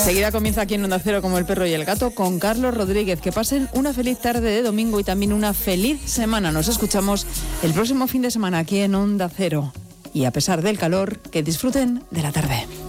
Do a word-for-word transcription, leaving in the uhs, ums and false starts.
Enseguida comienza aquí en Onda Cero como el perro y el gato con Carlos Rodríguez. Que pasen una feliz tarde de domingo y también una feliz semana. Nos escuchamos el próximo fin de semana aquí en Onda Cero. Y a pesar del calor, que disfruten de la tarde.